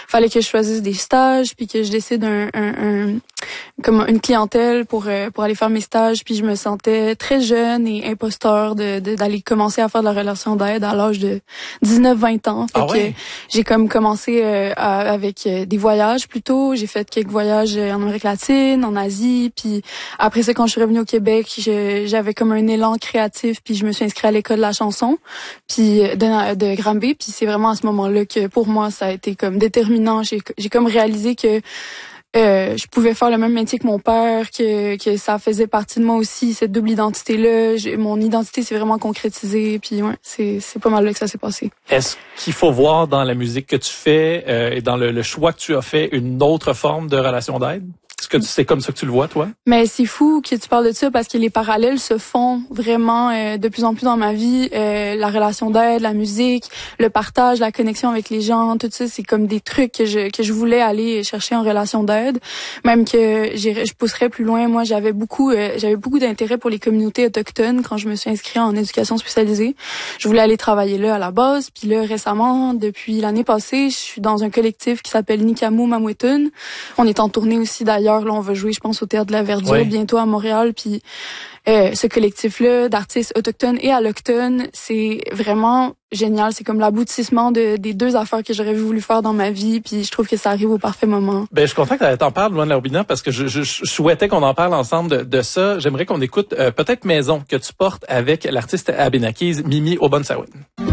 fallait que je choisisse des stages, puis que je décide comme une clientèle pour aller faire mes stages, puis je me sentais très jeune et imposteur d'aller commencer à faire de la relation d'aide à l'âge de 19-20 ans. Fait que j'ai comme commencé avec des voyages plutôt. J'ai fait quelques voyages en Amérique latine, en Asie, puis après ça, quand je suis revenue au Québec, j'avais comme un élan créatif, puis je me suis inscrite à l'école de la chanson, puis de Granby, puis c'est vraiment à ce moment-là que pour moi ça a été comme déterminant. J'ai comme réalisé que je pouvais faire le même métier que mon père, que ça faisait partie de moi aussi, cette double identité-là. Mon identité s'est vraiment concrétisée, puis ouais, c'est pas mal là que ça s'est passé. Est-ce qu'il faut voir dans la musique que tu fais et dans le choix que tu as fait une autre forme de relation d'aide? Est-ce que c'est comme ça que tu le vois, toi? Mais c'est fou que tu parles de ça parce que les parallèles se font vraiment de plus en plus dans ma vie. La relation d'aide, la musique, le partage, la connexion avec les gens, tout ça, c'est comme des trucs que je voulais aller chercher en relation d'aide. Même que je pousserais plus loin. Moi, j'avais beaucoup d'intérêt pour les communautés autochtones quand je me suis inscrite en éducation spécialisée. Je voulais aller travailler là à la base. Puis là, récemment, depuis l'année passée, je suis dans un collectif qui s'appelle Nikamu Mamwetun. On est en tournée aussi d'ailleurs. Là, on va jouer, je pense, au Théâtre de la Verdure bientôt à Montréal. Puis ce collectif-là d'artistes autochtones et allochtones, c'est vraiment génial. C'est comme l'aboutissement des deux affaires que j'aurais voulu faire dans ma vie. Puis je trouve que ça arrive au parfait moment. Ben, je suis content que t'en parles, Louane Laroubina, parce que je souhaitais qu'on en parle ensemble de ça. J'aimerais qu'on écoute peut-être Maison que tu portes avec l'artiste abénaquise Mimi Obonsawin.